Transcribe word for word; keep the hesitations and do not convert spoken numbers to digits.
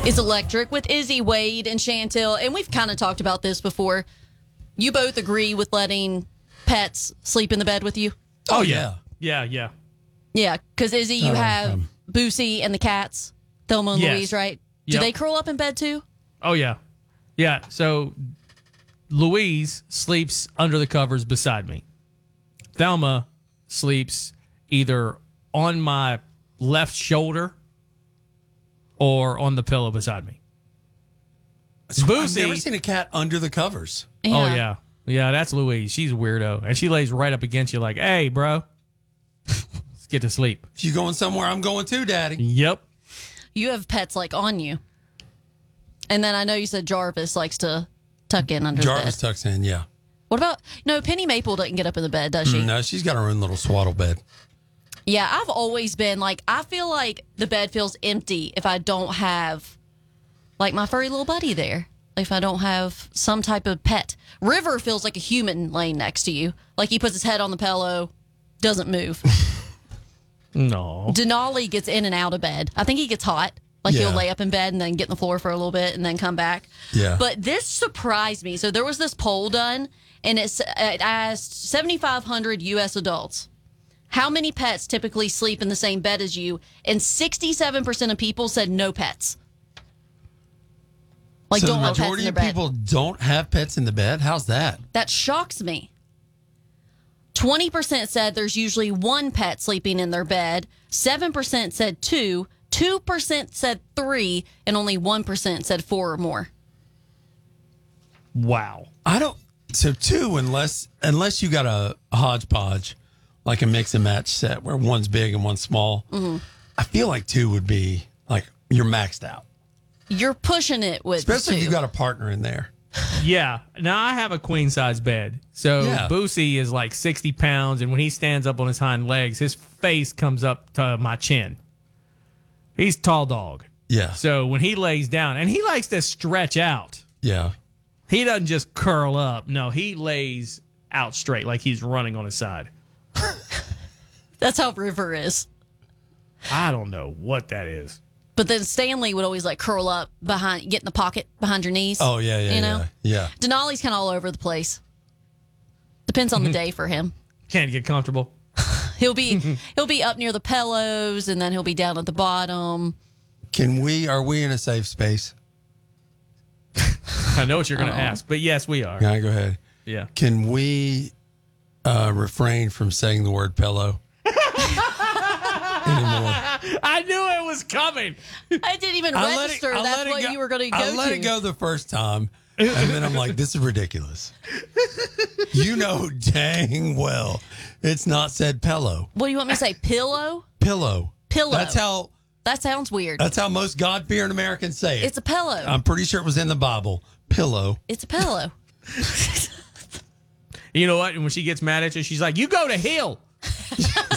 is electric with Izzy, Wade, and Chantel. And we've kind of talked about this before. You both agree with letting pets sleep in the bed with you? Oh, yeah. Yeah, yeah. Yeah, because Izzy, you Oh, have um, Boosie and the cats, Thelma and Yes. Louise, right? Do Yep. they curl up in bed too? Oh, yeah. Yeah, so Louise sleeps under the covers beside me. Thelma sleeps either on my left shoulder or on the pillow beside me. I've Boosie. never seen a cat under the covers. Oh, yeah. Yeah, that's Louise. She's a weirdo. And she lays right up against you like, hey, bro, let's get to sleep. If you going somewhere, I'm going too, Daddy. Yep. You have pets like on you. And then I know you said Jarvis likes to tuck in under Jarvis the bed. tucks in, yeah. What about, no, Penny Maple doesn't get up in the bed, does she? No, she's got her own little swaddle bed. Yeah, I've always been like, I feel like the bed feels empty if I don't have like my furry little buddy there. If I don't have some type of pet. River feels like a human laying next to you. Like he puts his head on the pillow, doesn't move. No. Denali gets in and out of bed. I think he gets hot. Like Yeah. he'll lay up in bed and then get on the floor for a little bit and then come back. Yeah. But this surprised me. So there was this poll done, and it's, it asked seventy-five hundred U S adults, how many pets typically sleep in the same bed as you? And sixty-seven percent of people said no pets. Like so don't the want pets in majority their of bed. people don't have pets in the bed? How's that? That shocks me. twenty percent said there's usually one pet sleeping in their bed. seven percent said two. two percent said three. And only one percent said four or more. Wow. I don't. So two, unless unless you got a, a hodgepodge, like a mix and match set where one's big and one's small. Mm-hmm. I feel like two would be like you're maxed out, You're pushing it with especially two. if you got a partner in there. Yeah. Now I have a queen size bed. So Yeah. Boosie is like sixty pounds. And when he stands up on his hind legs, his face comes up to my chin. He's a tall dog. Yeah, So when he lays down, and he likes to stretch out, yeah. he doesn't just curl up. No, he lays out straight like he's running on his side. That's how River is. I don't know what that is. But then Stanley would always like curl up behind, get in the pocket behind your knees. Oh yeah, yeah, You know? yeah, yeah. Denali's kind of all over the place. Depends on the day for him. Can't get comfortable. He'll be he'll be up near the pillows, and then he'll be down at the bottom. Can we? Are we in a safe space? I know what you're going to ask, but yes, we are. Can I go ahead? Yeah. Can we uh, refrain from saying the word pillow anymore? I knew it was coming. I didn't even I let it- register I that's let it what go- you were going to go I let to. it go the first time, and then I'm like, "This is ridiculous." You know dang well it's not said pillow. What do you want me to say? Pillow? Pillow. Pillow. That's how. That sounds weird. That's how most God-fearing Americans say it. It's a pillow. I'm pretty sure it was in the Bible. Pillow. It's a pillow. You know what? And when she gets mad at you, she's like, you go to hell.